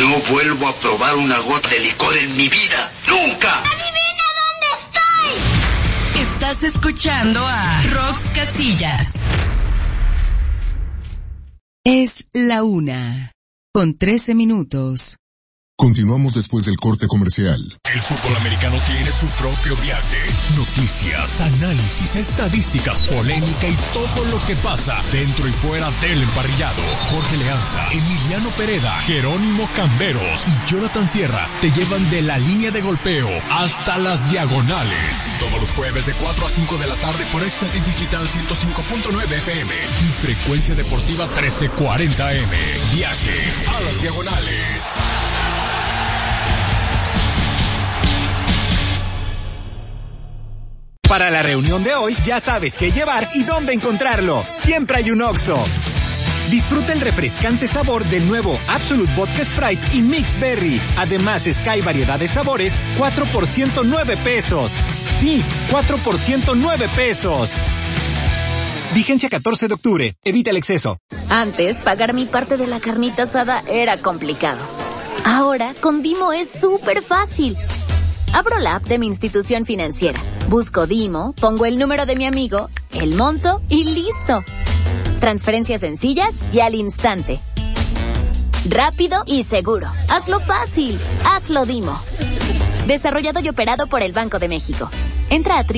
No vuelvo a probar una gota de licor en mi vida. ¡Nunca! ¡Adivina dónde estoy! Estás escuchando a Rox Casillas. Es la 1:13. Continuamos después del corte comercial. El fútbol americano tiene su propio viaje. Noticias, análisis, estadísticas, polémica y todo lo que pasa dentro y fuera del emparrillado. Jorge Leanza, Emiliano Pereda, Jerónimo Camberos y Jonathan Sierra te llevan de la línea de golpeo hasta las diagonales. Todos los jueves de 4 a 5 de la tarde por Éxtasis Digital 105.9 FM y Frecuencia Deportiva 1340 AM. Viaje a las diagonales. Para la reunión de hoy, ya sabes qué llevar y dónde encontrarlo. Siempre hay un Oxxo. Disfruta el refrescante sabor del nuevo Absolut Vodka Sprite y Mix Berry. Además, Sky variedad de sabores, 4 por 109 pesos. Sí, 4 por 109 pesos. Vigencia 14 de octubre. Evita el exceso. Antes, pagar mi parte de la carnita asada era complicado. Ahora, con Dimo es súper fácil. Abro la app de mi institución financiera, busco Dimo, pongo el número de mi amigo, el monto y listo. Transferencias sencillas y al instante. Rápido y seguro. Hazlo fácil. Hazlo Dimo. Desarrollado y operado por el Banco de México. Entra a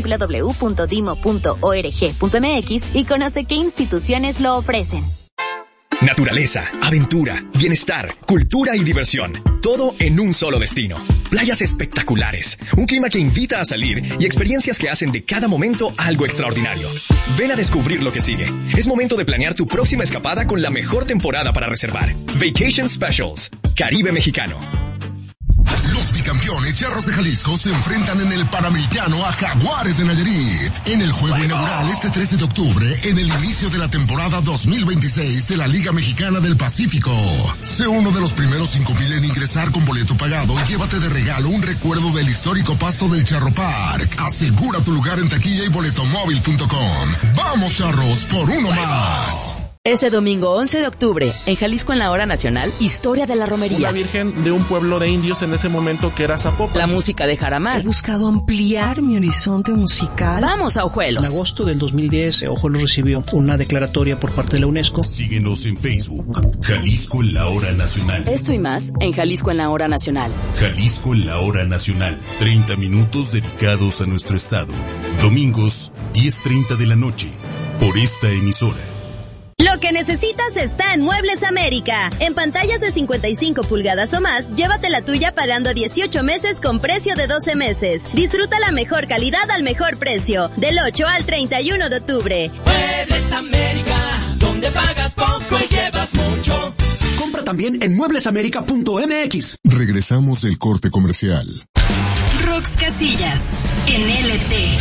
www.dimo.org.mx y conoce qué instituciones lo ofrecen. Naturaleza, aventura, bienestar, cultura y diversión. Todo en un solo destino. Playas espectaculares, un clima que invita a salir y experiencias que hacen de cada momento algo extraordinario. Ven a descubrir lo que sigue. Es momento de planear tu próxima escapada con la mejor temporada para reservar. Vacation Specials, Caribe Mexicano. Los bicampeones Charros de Jalisco se enfrentan en el Panamericano a Jaguares de Nayarit. En el juego inaugural este 13 de octubre, en el inicio de la temporada 2026 de la Liga Mexicana del Pacífico. Sé uno de los primeros 5,000 en ingresar con boleto pagado y llévate de regalo un recuerdo del histórico pasto del Charro Park. Asegura tu lugar en taquilla y boletomóvil.com. Vamos Charros, por uno más. Este domingo 11 de octubre, en Jalisco en la Hora Nacional, Historia de la Romería. Una virgen de un pueblo de indios en ese momento que era Zapopan. La música de Jaramar. He buscado ampliar mi horizonte musical. Vamos a Ojuelos. En agosto del 2010, Ojuelos recibió una declaratoria por parte de la UNESCO. Síguenos en Facebook, Jalisco en la Hora Nacional. Esto y más en Jalisco en la Hora Nacional. Jalisco en la Hora Nacional. 30 minutos dedicados a nuestro estado. Domingos, 10:30 de la noche, por esta emisora. Lo que necesitas está en Muebles América. En pantallas de 55 pulgadas o más, llévate la tuya pagando 18 meses con precio de 12 meses. Disfruta la mejor calidad al mejor precio. Del 8 al 31 de octubre. Muebles América, donde pagas poco y llevas mucho. Compra también en mueblesamerica.mx. Regresamos del corte comercial. Rox Casillas, en LT.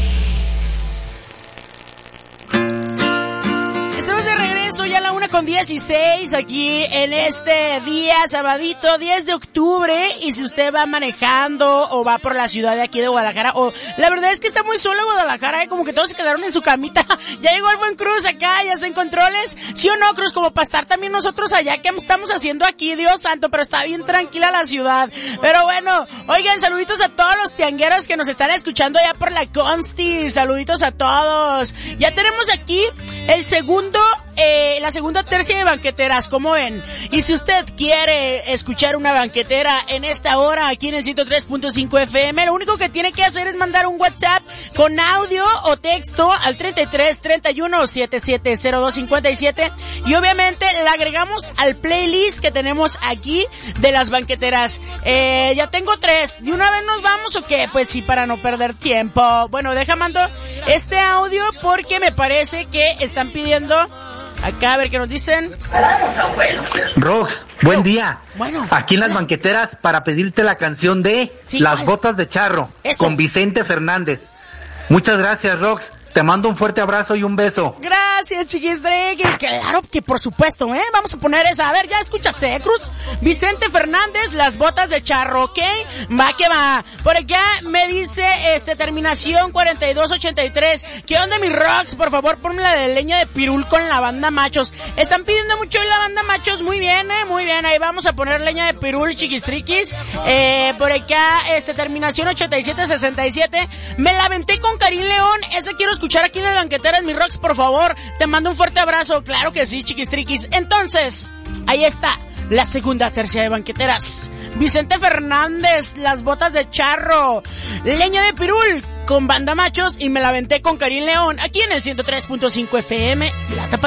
Estamos de regreso ya a la 1:16 aquí en este día, sabadito 10 de octubre. Y si usted va manejando o va por la ciudad de aquí de Guadalajara, o la verdad es que está muy solo Guadalajara, como que todos se quedaron en su camita. Ya llegó el buen Cruz acá, ya está en controles. ¿Sí o no, Cruz? Como para estar también nosotros allá, ¿qué estamos haciendo aquí? Dios santo, pero está bien tranquila la ciudad. Pero bueno, oigan, saluditos a todos los tiangueros que nos están escuchando allá por la Consti. Saluditos a todos. Ya tenemos aquí la segunda tercia de banqueteras, ¿cómo ven? Y si usted quiere escuchar una banquetera en esta hora aquí en el 103.5 FM, lo único que tiene que hacer es mandar un WhatsApp con audio o texto al 33 31 77 02 57 y obviamente la agregamos al playlist que tenemos aquí de las banqueteras. Ya tengo 3. ¿De una vez nos vamos o qué? Pues sí, para no perder tiempo. Bueno, mando este audio porque me parece que están pidiendo acá, a ver qué nos dicen. Rox, buen día. Bueno. Aquí en las banqueteras para pedirte la canción de Las Botas de Charro con Vicente Fernández. Muchas gracias, Rox. Te mando un fuerte abrazo y un beso. Gracias, Chiquistriquis. Claro que por supuesto, Vamos a poner esa. A ver, ¿ya escuchaste, Cruz? Vicente Fernández, Las botas de charro, ¿ok? Va que va. Por acá me dice, terminación 4283. ¿Qué onda, mi Rox? Por favor, ponme la de Leña de Pirul con la banda Machos. Están pidiendo mucho la banda Machos. Muy bien, muy bien. Ahí vamos a poner Leña de Pirul, Chiquistriquis. Por acá, terminación 8767. Me la aventé con Karim León. Esa quiero escuchar aquí en el Banqueteras, mi Rox, por favor. Te mando un fuerte abrazo. Claro que sí, Chiquistriquis. Entonces, ahí está la segunda tercia de Banqueteras. Vicente Fernández, Las botas de charro, Leña de Pirul con banda Machos y Me la aventé con Karim León aquí en el 103.5 FM, La Tapatía.